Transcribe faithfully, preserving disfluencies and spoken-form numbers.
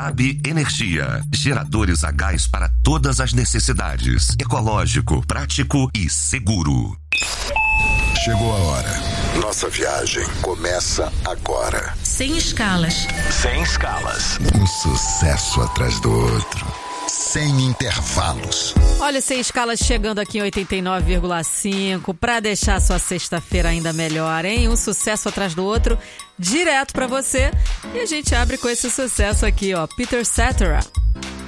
Sabe Energia. Geradores a gás para todas as necessidades. Ecológico, prático e seguro. Chegou a hora. Nossa viagem começa agora. Sem escalas. Sem escalas. Um sucesso atrás do outro. Sem intervalos. Olha, Sem Escalas chegando aqui em oitenta e nove vírgula cinco para deixar sua sexta-feira ainda melhor, hein? Um sucesso atrás do outro, direto para você. E a gente abre com esse sucesso aqui, ó. Peter Cetera.